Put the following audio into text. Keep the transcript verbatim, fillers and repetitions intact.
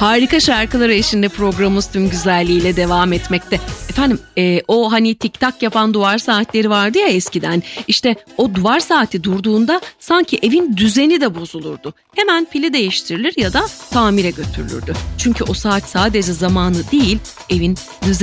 Harika şarkılar eşliğinde programımız tüm güzelliğiyle devam etmekte. Efendim e, o hani tik tak yapan duvar saatleri vardı ya eskiden. İşte o duvar saati durduğunda sanki evin düzeni de bozulurdu. Hemen pili değiştirilir ya da tamire götürülürdü. Çünkü o saat sadece zamanı değil, evin düzeni